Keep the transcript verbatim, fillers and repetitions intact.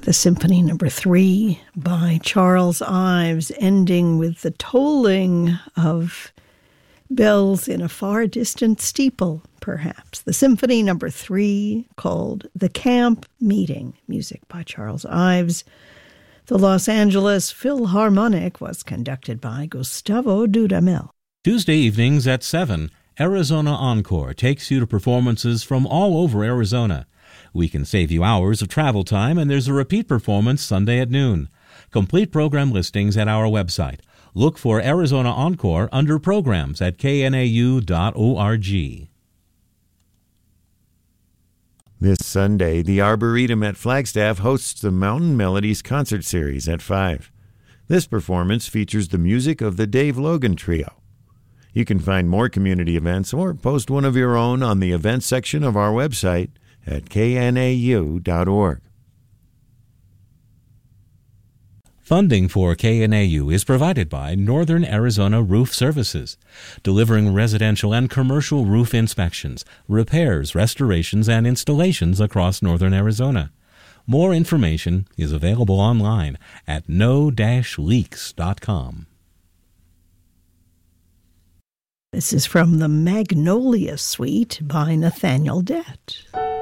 the Symphony Number Three by Charles Ives, ending with the tolling of bells in a far distant steeple, perhaps. The Symphony Number Three, called The Camp Meeting, music by Charles Ives. The Los Angeles Philharmonic was conducted by Gustavo Dudamel. Tuesday evenings at seven, Arizona Encore takes you to performances from all over Arizona. We can save you hours of travel time, and there's a repeat performance Sunday at noon. Complete program listings at our website. Look for Arizona Encore under Programs at K N A U dot org. This Sunday, the Arboretum at Flagstaff hosts the Mountain Melodies Concert Series at five. This performance features the music of the Dave Logan Trio. You can find more community events or post one of your own on the events section of our website at K N A U dot org. Funding for K N A U is provided by Northern Arizona Roof Services, delivering residential and commercial roof inspections, repairs, restorations, and installations across Northern Arizona. More information is available online at no dash leaks dot com. This is from the Magnolia Suite by Nathaniel Dett.